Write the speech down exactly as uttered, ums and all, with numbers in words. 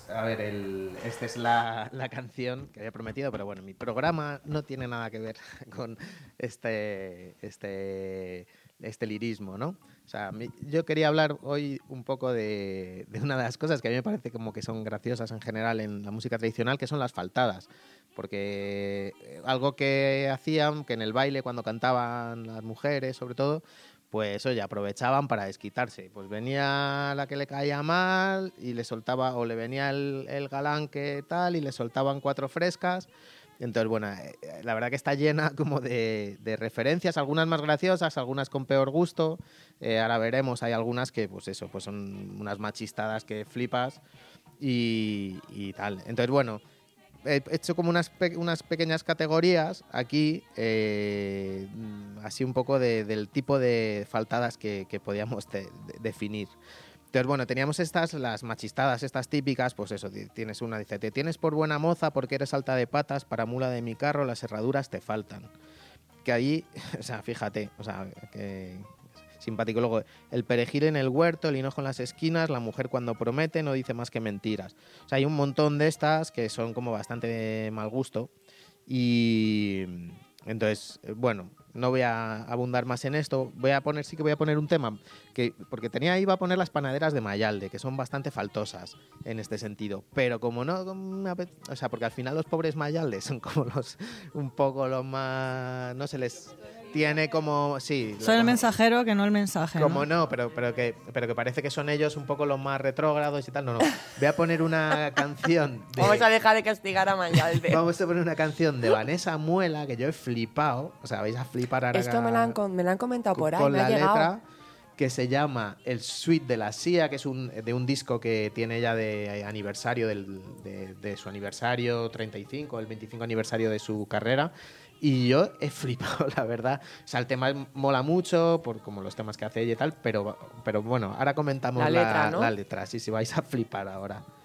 a ver, el, esta es la, la canción que había prometido, pero bueno, mi programa no tiene nada que ver con este, este, este lirismo, ¿no? O sea, mi, yo quería hablar hoy un poco de, de una de las cosas que a mí me parece como que son graciosas en general en la música tradicional, que son las faltadas. Porque algo que hacían, que en el baile cuando cantaban las mujeres sobre todo, pues oye, aprovechaban para desquitarse. Pues venía la que le caía mal y le soltaba, o le venía el, el galán que tal y le soltaban cuatro frescas. Entonces, bueno, la verdad que está llena como de, de referencias, algunas más graciosas, algunas con peor gusto. Eh, ahora veremos, hay algunas que, pues eso, pues son unas machistadas que flipas y, y tal. Entonces, bueno, he hecho como unas, pe unas pequeñas categorías aquí, eh, así un poco de, del tipo de faltadas que, que podíamos de, de, definir. Entonces, bueno, teníamos estas, las machistadas, estas típicas, pues eso, tienes una, dice, te tienes por buena moza porque eres alta de patas, para mula de mi carro las herraduras te faltan. Que ahí, o sea, fíjate, o sea, que simpático. Luego, el perejil en el huerto, el hinojo en las esquinas, la mujer cuando promete no dice más que mentiras. O sea, hay un montón de estas que son como bastante de mal gusto. Y entonces, bueno, no voy a abundar más en esto. Voy a poner, sí que voy a poner un tema, que porque tenía ahí, iba a poner las panaderas de Mayalde, que son bastante faltosas en este sentido. Pero como no, o sea, porque al final los pobres Mayaldes son como los, un poco los más, no se les... Tiene como, sí... Soy el como, mensajero que no el mensaje, Como ¿no? no, pero, pero, que, pero que parece que son ellos un poco los más retrógrados y tal. No, no. Voy a poner una canción de... Vamos a dejar de castigar a Mayalde. Vamos a poner una canción de Vanessa Muela, que yo he flipado. O sea, vais a flipar ahora. Esto me lo han, me lo han comentado por ahí, con me la ha llegado. letra, que se llama El Suite de la S I A, que es un, de un disco que tiene ella de aniversario, del, de, de su aniversario treinta y cinco, el veinticinco aniversario de su carrera. Y yo he flipado, la verdad. O sea, el tema mola mucho, por como los temas que hace ella y tal, pero, pero bueno, ahora comentamos la letra, la, ¿no? la letra. Sí, sí, vais a flipar ahora.